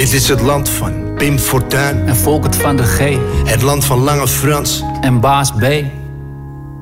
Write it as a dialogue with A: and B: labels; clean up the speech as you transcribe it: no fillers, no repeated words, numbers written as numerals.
A: Dit is het land van Pim Fortuyn
B: en Volkert van de G
A: Het land van Lange Frans
B: en Baas B.